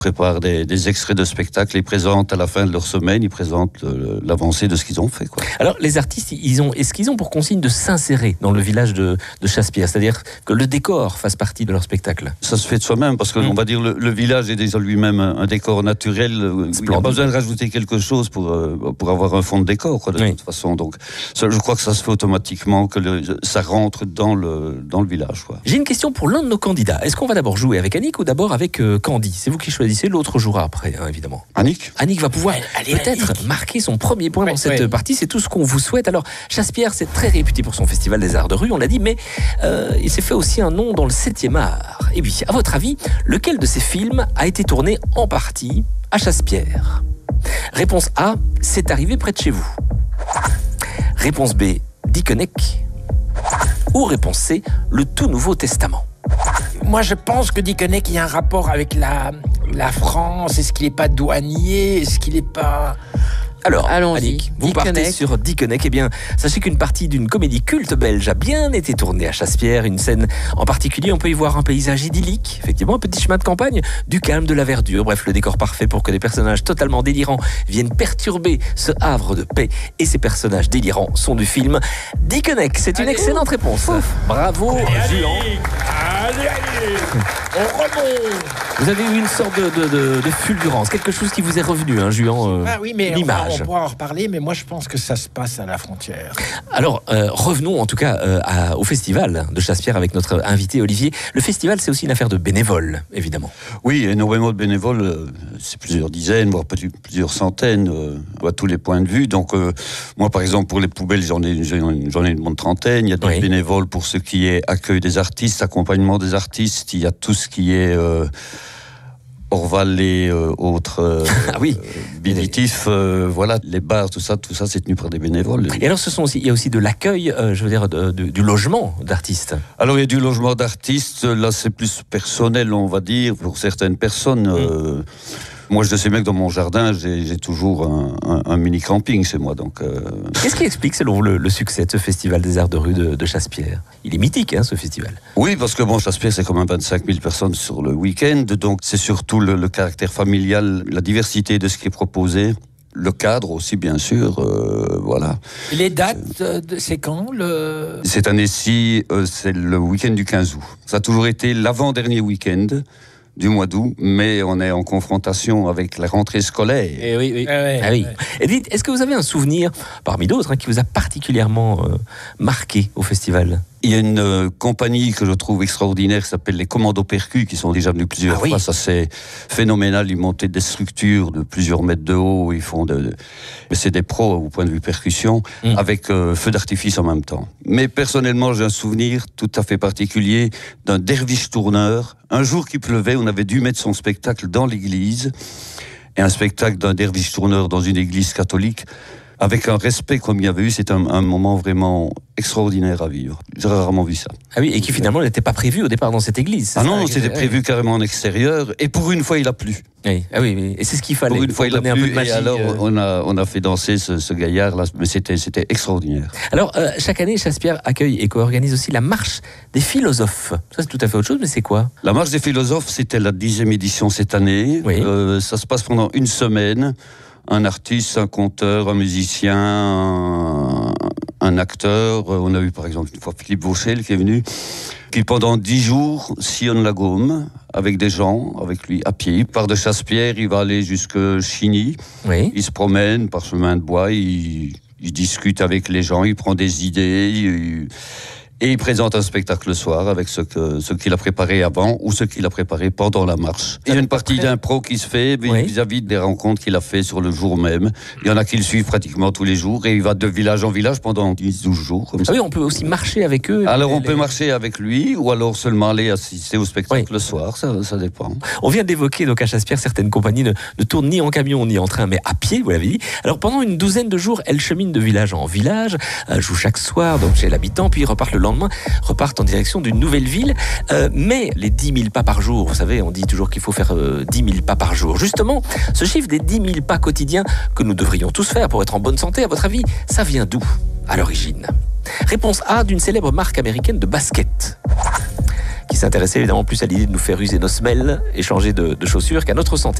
préparent des extraits de spectacles, ils présentent à la fin de leur semaine, ils présentent l'avancée de ce qu'ils ont fait, quoi. Alors les artistes, est-ce qu'ils ont pour consigne de s'insérer dans le village de Chassepierre, c'est-à-dire que le décor fasse partie de leur spectacle? Ça se fait de soi-même, parce que on va dire le village est déjà lui-même un décor naturel. Il n'y a pas besoin de rajouter quelque chose pour avoir un fond de décor, quoi, de toute façon. Donc je crois que ça se fait automatiquement, que ça rentre dans le village, quoi. J'ai une question pour l'un de nos candidats. Est-ce qu'on va d'abord jouer avec Annick ou d'abord avec Candy? C'est vous qui choisissez, l'autre jouera après, hein, évidemment. Annick va pouvoir peut-être marquer son premier point dans cette partie, c'est tout ce qu'on vous souhaite. Alors Chassepierre, c'est très réputé pour son festival des arts de rue, on l'a dit, mais il s'est fait aussi un nom dans le 7e art. Et puis, à votre avis, lequel de ces films a été tourné en partie à Chassepierre? Réponse A, c'est arrivé près de chez vous. Réponse B, Dickeneck. Ou réponse C, le tout Nouveau Testament. Moi, je pense que Dickeneck, il y a un rapport avec la France. Est-ce qu'il n'est pas douanier? Est-ce qu'il n'est pas... Alors, allons-y. Annick, vous partez sur Dickeneck. Eh bien, sachez qu'une partie d'une comédie culte belge a bien été tournée à Chassepierre. Une scène en particulier, on peut y voir un paysage idyllique, effectivement, un petit chemin de campagne, du calme, de la verdure, bref, le décor parfait pour que des personnages totalement délirants viennent perturber ce havre de paix. Et ces personnages délirants sont du film Dickeneck. C'est une excellente réponse. Bravo, Juan. Allez, on remonte. Vous avez eu une sorte de fulgurance, quelque chose qui vous est revenu, hein, Juan. Oui, mais l'image. On pourra en reparler, mais moi je pense que ça se passe à la frontière. Alors, revenons en tout cas au festival de Chassepierre avec notre invité Olivier. Le festival, c'est aussi une affaire de bénévoles, évidemment. Oui, énormément de bénévoles, c'est plusieurs dizaines, voire plusieurs centaines, à tous les points de vue. Donc, moi par exemple, pour les poubelles, j'en ai une bonne trentaine. Il y a des bénévoles pour ce qui est accueil des artistes, accompagnement des artistes. Il y a tout ce qui est... Orval et autres bénétifs, voilà, les bars, tout ça c'est tenu par des bénévoles. Et alors il y a aussi de l'accueil, je veux dire, du logement d'artistes. Alors il y a du logement d'artistes, là c'est plus personnel, on va dire, pour certaines personnes. Moi, je sais bien que dans mon jardin, j'ai toujours un mini-camping, c'est moi. Donc, Qu'est-ce qui explique, selon vous, le succès de ce festival des arts de rue de Chassepierre? Il est mythique, hein, ce festival. Oui, parce que Chassepierre, c'est quand même 25 000 personnes sur le week-end. Donc, c'est surtout le caractère familial, la diversité de ce qui est proposé. Le cadre aussi, bien sûr, voilà. Et les dates, c'est quand Cette année-ci, c'est le week-end du 15 août. Ça a toujours été l'avant-dernier week-end du mois d'août, mais on est en confrontation avec la rentrée scolaire. Et oui. Et dites, est-ce que vous avez un souvenir, parmi d'autres, qui vous a particulièrement marqué au festival? Il y a une compagnie que je trouve extraordinaire qui s'appelle les Commandos Percus, qui sont déjà venus plusieurs fois. Ça, c'est phénoménal. Ils montent des structures de plusieurs mètres de haut. Ils font c'est des pros au point de vue percussion, avec feu d'artifice en même temps. Mais personnellement, j'ai un souvenir tout à fait particulier d'un derviche tourneur. Un jour qu'il pleuvait, on avait dû mettre son spectacle dans l'église. Et un spectacle d'un derviche tourneur dans une église catholique, avec un respect comme il y avait eu, c'est un moment vraiment extraordinaire à vivre. J'ai rarement vu ça. Ah oui, et qui finalement n'était pas prévu au départ dans cette église. Ah non, c'était prévu carrément en extérieur, et pour une fois il a plu. Oui. Ah oui, et c'est ce qu'il fallait. Pour une fois il a plu, et alors on a fait danser ce gaillard-là, mais c'était extraordinaire. Alors, chaque année, Chassepierre accueille et co-organise aussi la marche des philosophes. Ça, c'est tout à fait autre chose, mais c'est quoi? La marche des philosophes, c'était la 10e édition cette année. Oui. Ça se passe pendant une semaine. Un artiste, un conteur, un musicien, un acteur. On a eu par exemple une fois Philippe Vauchel qui est venu, qui pendant 10 jours sillonne la Gaume avec des gens, avec lui à pied. Il part de Chassepierre, il va aller jusque Chigny. Oui. Il se promène par chemin de bois, il discute avec les gens, il prend des idées. Et il présente un spectacle le soir avec ce qu'il a préparé avant ou ce qu'il a préparé pendant la marche. Il y a une partie d'impro qui se fait vis-à-vis des rencontres qu'il a fait sur le jour même. Il y en a qui le suivent pratiquement tous les jours et il va de village en village pendant 10-12 jours. Comme ça. Ah oui, on peut aussi marcher avec eux. Alors on peut marcher avec lui ou alors seulement aller assister au spectacle le soir, ça dépend. On vient d'évoquer donc à Chassepierre, certaines compagnies ne tournent ni en camion ni en train, mais à pied, vous l'avez dit. Alors pendant une douzaine de jours, elles cheminent de village en village, jouent chaque soir donc chez l'habitant, puis repartent le lendemain, repartent en direction d'une nouvelle ville. Mais les 10 000 pas par jour, vous savez, on dit toujours qu'il faut faire 10 000 pas par jour. Justement, ce chiffre des 10 000 pas quotidiens que nous devrions tous faire pour être en bonne santé, à votre avis, ça vient d'où à l'origine? Réponse A, d'une célèbre marque américaine de basket. qui s'intéressait évidemment plus à l'idée de nous faire user nos semelles et changer de chaussures qu'à notre santé.